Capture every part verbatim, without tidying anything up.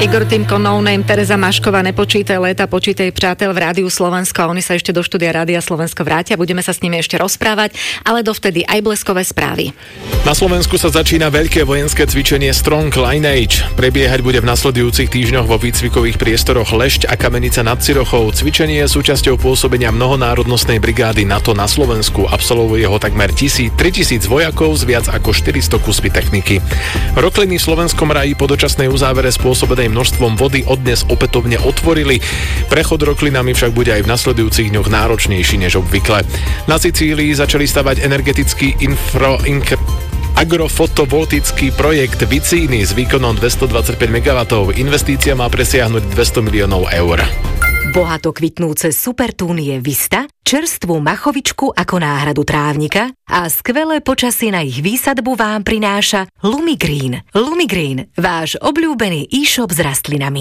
Igor Týmko, No Name, Tereza Mašková, Nepočítaj léta, počítaj priateľ v Rádiu Slovensko a oni sa ešte do štúdia Rádia Slovensko vrátia. Budeme sa s nimi ešte rozprávať, ale dovtedy aj bleskové správy. Na Slovensku sa začína veľké vojenské cvičenie Strong Lineage. Prebiehať bude v nasledujúcich týždňoch vo výcvikových priestoroch Lešť a Kamenica nad Cirochou. Cvičenie je súčasťou pôsobenia mnohonárodnostnej brigády NATO na Slovensku. Absolvuje ho takmer tritisíc vojakov z viac ako štyristo kusmi techniky. Rokliny v slovenskom raji po dočasnej uzávere spôsobenej množstvom vody odnes opätovne otvorili. Prechod roklinami však bude aj v nasledujúcich dňoch náročnejší než obvykle. Na Sicílii začali stavať energetický infro... Ink- agrofotovoltický projekt Vicíny s výkonom dvestodvadsaťpäť megawattov. Investícia má presiahnuť dvesto miliónov eur. Bohato kvitnúce supertúnie Vista, čerstvú machovičku ako náhradu trávnika a skvelé počasie na ich výsadbu vám prináša Lumigreen. Lumigreen, váš obľúbený e-shop s rastlinami.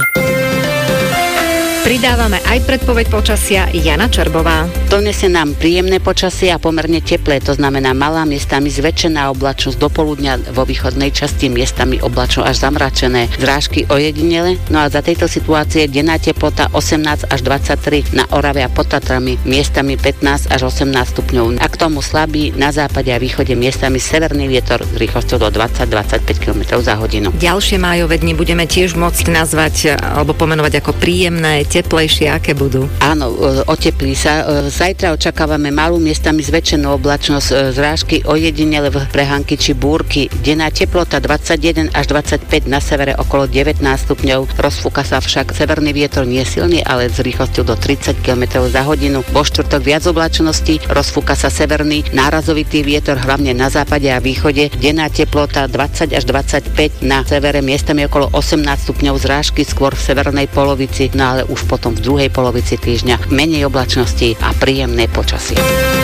Pridávame aj predpoveď počasia Jana Čerbová. Donesie nám príjemné počasie a pomerne teplé, to znamená malá miestami zväčšená oblačnosť do poludňa, vo východnej časti miestami oblačno až zamračené, zrážky ojedinele, no a za tejto situácie denná teplota osemnásť až dvadsaťtri, na Orave a pod Tatrami miestami pätnásť až osemnásť stupňov. A k tomu slabý na západe a východe miestami severný vietor s rýchlosťou do dvadsať až dvadsaťpäť kilometrov za hodinu. Ďalšie májové dni budeme tiež môcť nazvať alebo pomenovať ako príjemné, teplejšie, aké budú? Áno, oteplí sa. Zajtra očakávame malú miestami zväčšenú oblačnosť, zrážky ojedinele v prehánky či búrky. Denná teplota dvadsaťjeden až dvadsaťpäť, na severe okolo devätnásť stupňov. Rozfúka sa však severný vietor nie silný, ale s rýchlosťou do tridsať kilometrov za hodinu. Vo štvrtok viac oblačnosti, rozfúka sa severný nárazovitý vietor hlavne na západe a východe. Denná teplota dvadsať až dvadsaťpäť, na severe miestami okolo osemnásť stupňov, zrážky skôr v severnej polovici, no ale už potom v druhej polovici týždňa menej oblačnosti a príjemné počasie.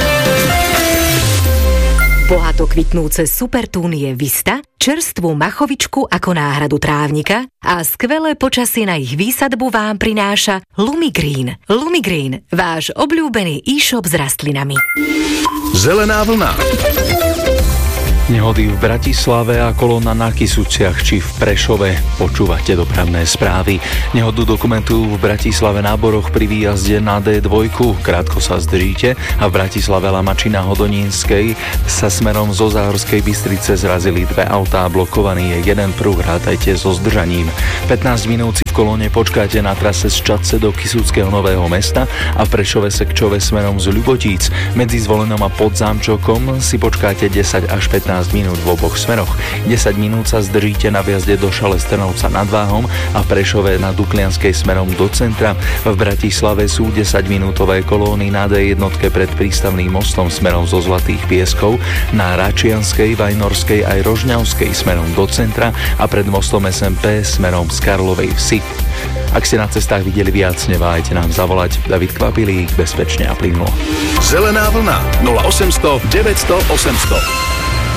Bohato kvitnúce supertúnie Vista, čerstvú machovičku ako náhradu trávnika a skvelé počasie na ich výsadbu vám prináša Lumigreen. Lumigreen, váš obľúbený e-shop s rastlinami. Zelená vlna. Nehody v Bratislave a kolóna na Kysuciach či v Prešove. Počúvate dopravné správy. Nehodu dokumentujú v Bratislave náboroch pri výjazde na dé dva. Krátko sa zdržíte a v Bratislave Lamačina Hodonínskej sa smerom zo Záhorskej Bystrice zrazili dve autá. Blokovaný je jeden pruh, rátajte so zdržaním. pätnásť minút si v kolóne počkáte na trase z Čadce do Kysuckého Nového Mesta a v Prešove Sekčove smerom z Ľubotíc. Medzi Zvolenom a Podzámčokom si počkáte desať až pätnásť minút v oboch smeroch. desať minút sa zdržíte na viazde do Šalestrnovca nad Váhom a v Prešove na Duklianskej smerom do centra. V Bratislave sú desaťminútové kolóny na dé jedna pred prístavným mostom smerom zo Zlatých Pieskov, na Račianskej, Vajnorskej aj Rožňavskej smerom do centra a pred mostom es em pé smerom z Karlovej Vsi. Ak ste na cestách videli viac, neváhajte nám zavolať. David Kvapilík, bezpečne a plynulo. Zelená vlna nula osemsto deväťsto osemsto.